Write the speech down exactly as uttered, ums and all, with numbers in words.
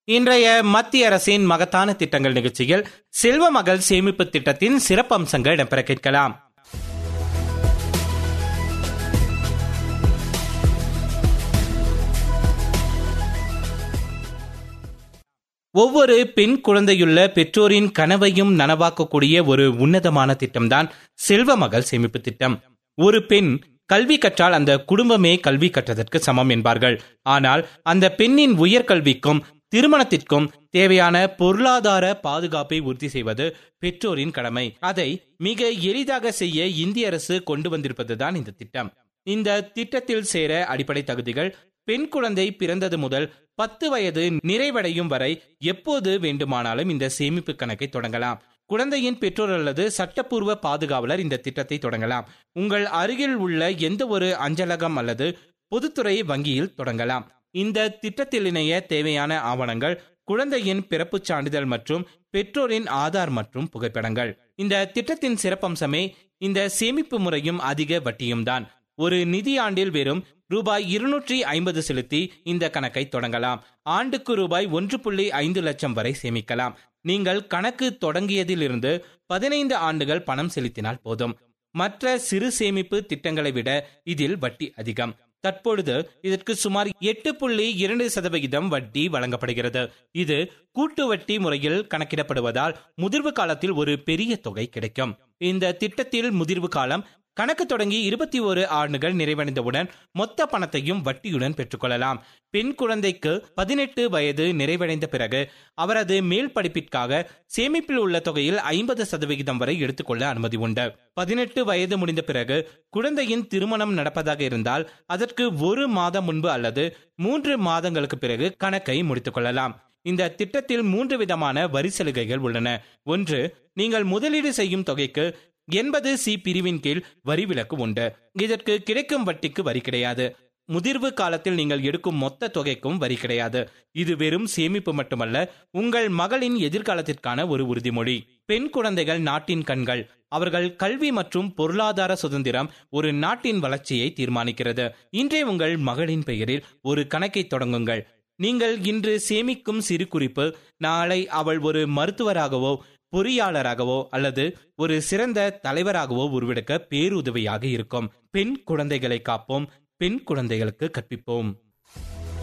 இன்றைய மத்திய அரசின் மகத்தான திட்டங்கள் நிகழ்ச்சியில் செல்வ மகள் சேமிப்பு திட்டத்தின் சிறப்பம்சங்கள் இடம்பெற கேட்கலாம். ஒவ்வொரு பெண் குழந்தையுள்ள பெற்றோரின் கனவையும் நனவாக்கக்கூடிய ஒரு உன்னதமான திட்டம்தான் செல்வ மகள் சேமிப்பு திட்டம். ஒரு பெண் கல்வி கற்றால் அந்த குடும்பமே கல்வி கற்றதற்கு சமம் என்பார்கள். ஆனால் அந்த பெண்ணின் உயர்கல்விக்கும் திருமணத்திற்கும் தேவையான பொருளாதார பாதுகாப்பை உறுதி செய்வது பெற்றோரின் கடமை. அதை மிக எளிதாக செய்ய இந்திய அரசு கொண்டு வந்திருப்பதுதான் இந்த திட்டம். இந்த திட்டத்தில் சேர அடிப்படை தகுதிகள்: பெண் குழந்தை பிறந்தது முதல் பத்து வயது நிறைவடையும் வரை எப்போது வேண்டுமானாலும் இந்த சேமிப்பு கணக்கை தொடங்கலாம். குழந்தையின் பெற்றோர் அல்லது சட்டப்பூர்வ பாதுகாவலர் இந்த திட்டத்தை தொடங்கலாம். உங்கள் அருகில் உள்ள எந்த ஒரு அஞ்சலகம் அல்லது பொதுத்துறை வங்கியில் தொடங்கலாம். இந்த திட்டத்தில் இணைய தேவையான ஆவணங்கள்: குழந்தையின் பிறப்புச் சான்றிதழ் மற்றும் பெற்றோரின் ஆதார் மற்றும் புகைப்படங்கள். இந்த திட்டத்தின் சிறப்பம்சமே இந்த சேமிப்பு முறையும் அதிக வட்டியும் தான். ஒரு நிதி ஆண்டில் வெறும் ரூபாய் இருநூற்றி ஐம்பது செலுத்தி இந்த கணக்கை தொடங்கலாம். ஆண்டுக்கு ரூபாய் ஒன்று புள்ளி ஐந்து லட்சம் வரை சேமிக்கலாம். நீங்கள் கணக்கு தொடங்கியதிலிருந்து பதினைந்து ஆண்டுகள் பணம் செலுத்தினால் போதும். மற்ற சிறு சேமிப்பு திட்டங்களை விட இதில் வட்டி அதிகம். தற்பொழுது இதற்கு சுமார் எட்டு புள்ளி இரண்டு சதவிகிதம் வட்டி வழங்கப்படுகிறது. இது கூட்டு வட்டி முறையில் கணக்கிடப்படுவதால் முதிர்வு காலத்தில் ஒரு பெரிய தொகை கிடைக்கும். இந்த திட்டத்தில் முதிர்வு காலம் கணக்கு தொடங்கி இருபத்தி ஒரு ஆண்டுகள் நிறைவடைந்தவுடன் மொத்த பணத்தையும் வட்டியுடன் பெற்றுக்கொள்ளலாம். பெண் குழந்தைக்கு பதினெட்டு வயது நிறைவடைந்த பிறகு அவரது மேல் படிப்பிற்காக சேமிப்பில் உள்ள தொகையில் ஐம்பது சதவிகிதம் வரை எடுத்துக்கொள்ள அனுமதி உண்டு. பதினெட்டு வயது முடிந்த பிறகு குழந்தையின் திருமணம் நடப்பதாக இருந்தால் அதற்கு ஒரு மாதம் முன்பு அல்லது மூன்று மாதங்களுக்கு பிறகு கணக்கை முடித்துக் கொள்ளலாம். இந்த திட்டத்தில் மூன்று விதமான வரி சலுகைகள் உள்ளன. ஒன்று, நீங்கள் முதலீடு செய்யும் தொகைக்கு எண்பது சி பிரிவின் கீழ் வரி விலக்கு உண்டு. இதற்கு கிடைக்கும் வட்டிக்கு வரி கிடையாது. முதிர்வு காலத்தில் நீங்கள் எடுக்கும் மொத்த தொகைக்கும் வரி கிடையாது. இது வெறும் சேமிப்பு மட்டுமல்ல, உங்கள் மகளின் எதிர்காலத்திற்கான ஒரு உறுதிமொழி. பெண் குழந்தைகள் நாட்டின் கண்கள். அவர்கள் கல்வி மற்றும் பொருளாதார சுதந்திரம் ஒரு நாட்டின் வளர்ச்சியை தீர்மானிக்கிறது. இன்றே உங்கள் மகளின் பெயரில் ஒரு கணக்கை தொடங்குங்கள். நீங்கள் இன்று சேமிக்கும் சிறு குறிப்பு நாளை அவள் ஒரு மருத்துவராகவோ பொறியாளராகவோ அல்லது ஒரு சிறந்த தலைவராகவோ உருவெடுக்க பேருதவியாக இருக்கும். பெண் குழந்தைகளை காப்போம், பெண் குழந்தைகளுக்கு கற்பிப்போம்.